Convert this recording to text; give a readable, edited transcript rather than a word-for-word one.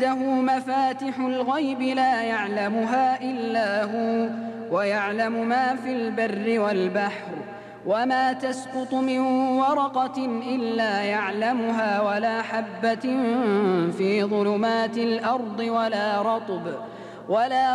مفاتح الغيب لا يعلمها إلا هو ويعلم ما في البر والبحر وما تسقط من ورقة إلا يعلمها ولا حبة في ظلمات الأرض ولا رطب